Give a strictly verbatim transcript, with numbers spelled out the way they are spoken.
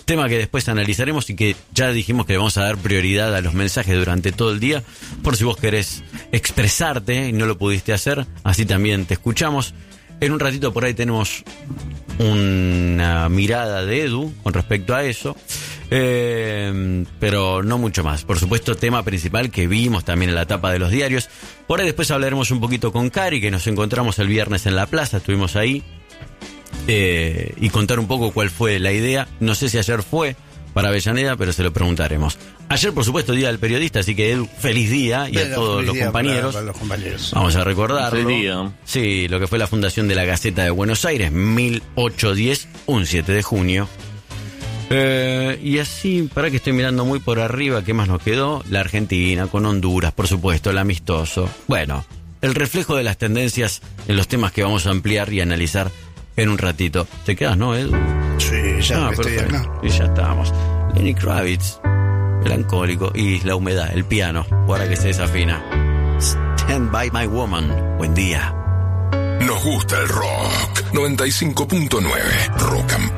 tema que después analizaremos y que ya dijimos que le vamos a dar prioridad a los mensajes durante todo el día, por si vos querés expresarte y no lo pudiste hacer, así también te escuchamos. En un ratito por ahí tenemos una mirada de Edu con respecto a eso, eh, pero no mucho más. Por supuesto, tema principal que vimos también en la tapa de los diarios. Por ahí después hablaremos un poquito con Cari, que nos encontramos el viernes en la plaza, estuvimos ahí, eh, y contar un poco cuál fue la idea. No sé si ayer fue para Avellaneda, pero se lo preguntaremos. Ayer, por supuesto, Día del Periodista, así que Edu, feliz día, y Bien, a todos los compañeros. para, para los compañeros. Vamos a recordarlo. Feliz día. Sí, lo que fue la fundación de la Gaceta de Buenos Aires, mil ochocientos diez, un siete de junio. Eh, y así, para que estoy mirando muy por arriba, ¿qué más nos quedó? La Argentina, con Honduras, por supuesto, el amistoso. Bueno, el reflejo de las tendencias en los temas que vamos a ampliar y analizar en un ratito. ¿Te quedas, no, Edu? Sí, ya Ah, que estoy perfecto. acá. Y ya estamos. Lenny Kravitz, melancólico, y la humedad, el piano, ahora que se desafina. Stand by my woman. Buen día. Nos gusta el rock. noventa y cinco punto nueve Rock and